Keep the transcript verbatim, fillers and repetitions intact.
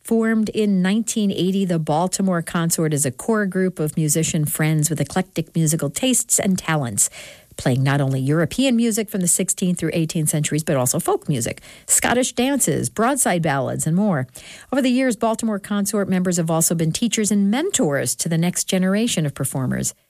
Formed in nineteen eighty, the Baltimore Consort is a core group of musician friends with eclectic musical tastes and talents, playing not only European music from the sixteenth through eighteenth centuries, but also folk music, Scottish dances, broadside ballads, and more. Over the years, Baltimore Consort members have also been teachers and mentors to the next generation of performers.